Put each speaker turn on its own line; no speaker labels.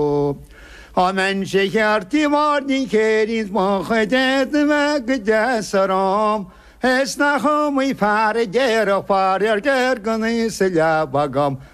آمن شکرتی واردی کریز ما خدت و گجسرام هست نخواهی پرگر گرگنی سلیا بگم